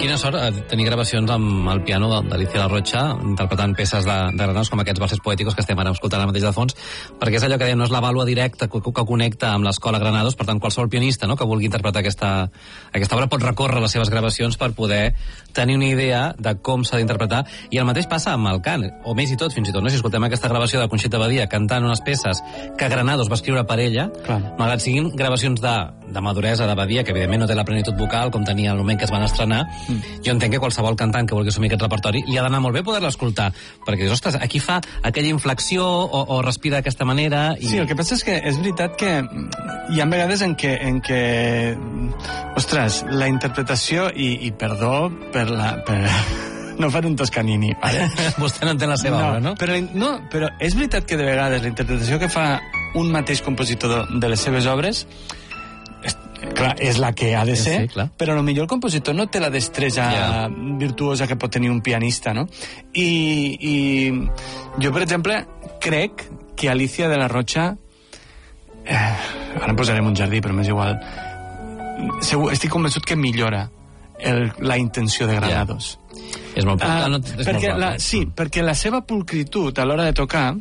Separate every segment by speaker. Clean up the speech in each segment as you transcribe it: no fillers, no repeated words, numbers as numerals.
Speaker 1: Quina sort tenir gravacions amb el piano d'Alicia La Rocha, interpretant peces de Granados com aquests versos poèticos que estem ara escoltant ara mateix de fons, perquè és allò que dèiem, no és la vàlua directa que connecta amb l'escola Granados, per tant qualsevol pianista, no?, que vulgui interpretar aquesta obra pot recórrer les seves gravacions per poder tenir una idea de com s'ha d'interpretar, i el mateix passa amb el cant, o més i tot, fins i tot, no? Si escoltem aquesta gravació de Conxita Badia cantant unes peces que Granados va escriure per ella, malgrat siguin gravacions de maduresa de Badia, que evidentment no té la plenitud vocal com tenia el moment que es van estrenar, jo entenc que qualsevol cantant que vulgui assumir aquest repertori li ha d'anar molt bé poder-la escoltar, perquè dius, ostres, aquí fa aquella inflexió o respira d'aquesta manera...
Speaker 2: Sí, el que passa és que és veritat que hi ha vegades en què ostres, la interpretació, i perdó per no fer un Toscanini, vale?
Speaker 1: Vostè no entén la seva obra, no?
Speaker 2: Però és veritat que de vegades la interpretació que fa un mateix compositor de les seves obres, clar, és la que ha de ser,
Speaker 1: sí,
Speaker 2: però potser el compositor no té la destresa virtuosa que pot tenir un pianista, no? I jo, per exemple, crec que Alicia de la Rocha, ara posarem un jardí, però m'és igual, estic convençut que millora la intenció de Granados.
Speaker 1: És molt
Speaker 2: Sí, perquè la seva pulcritud a l'hora de tocar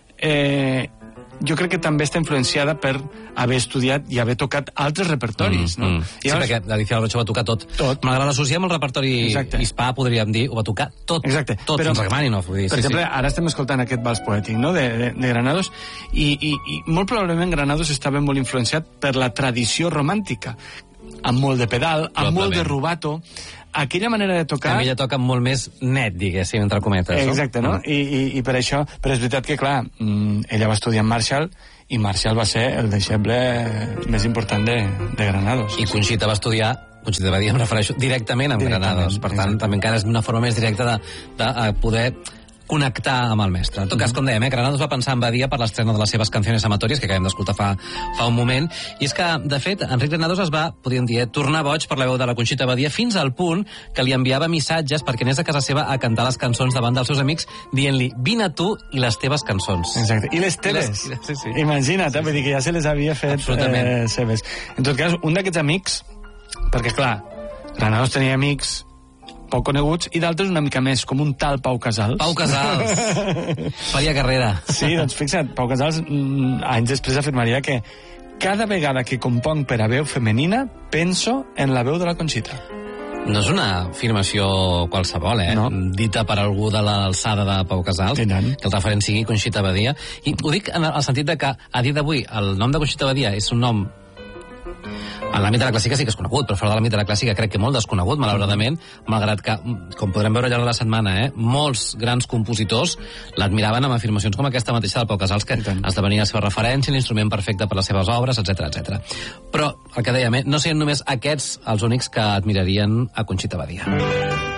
Speaker 2: jo crec que també està influenciada per haver estudiat i haver tocat altres repertoris, no?
Speaker 1: Sí, perquè Alicia La Rocha va tocar tot. Malgrat l'associem al repertori hispà, podríem dir, ho va tocar tot.
Speaker 2: Exacte.
Speaker 1: Tot, sense Rachmaninoff.
Speaker 2: Per exemple, ara estem escoltant aquest vals poètic, no?, de Granados, i molt probablement Granados estava molt influenciat per la tradició romàntica, amb molt de pedal, amb molt de rubato, aquella manera de tocar...
Speaker 1: També ella toca molt més net, diguéssim, entre cometes.
Speaker 2: Exacte, no? I per això... Però és veritat que, clar, ella va estudiar amb Marshall, i Marshall va ser el deixeble més important de Granados.
Speaker 1: I Conxita va estudiar... Conxita Badia, em refereixo directament amb Granados. Per tant, també encara és una forma més directa de poder connectar amb el mestre. En tot cas, com dèiem, Granados va pensar en Badia per l'estrena de les seves canciones amatorias, que acabem d'escoltar fa un moment, i és que, de fet, Enric Granados es va, podríem dir, tornar boig per la veu de la Conxita Badia, fins al punt que li enviava missatges perquè anés a casa seva a cantar les cançons davant dels seus amics, dient-li, vine tu i les teves cançons.
Speaker 2: Exacte. I les teves.
Speaker 1: Sí.
Speaker 2: Imagina't, vull dir que ja se les havia fet seves. En tot cas, un d'aquests amics, perquè, clar, Granados tenia amics poc coneguts, i d'altres una mica més, com un tal Pau Casals.
Speaker 1: Pau Casals! Faria carrera.
Speaker 2: Sí, doncs fixa't, Pau Casals anys després afirmaria que cada vegada que componc per a veu femenina penso en la veu de la Conxita.
Speaker 1: No és una afirmació qualsevol,
Speaker 2: No.
Speaker 1: Dita per algú de l'alçada de Pau Casals, que el referent sigui Conxita Badia. I ho dic en el sentit de que a dia d'avui el nom de Conxita Badia és un nom en l'àmbit de la clàssica sí que és conegut, però fora de l'àmbit de la clàssica crec que molt desconegut, malauradament, malgrat que, com podrem veure al llarg de la setmana, molts grans compositors l'admiraven amb afirmacions com aquesta mateixa del Pau Casals, que esdevenia la seva referència, l'instrument perfecte per les seves obres, etc. Però, el que dèiem, no serien només aquests els únics que admirarien a Conxita Badia.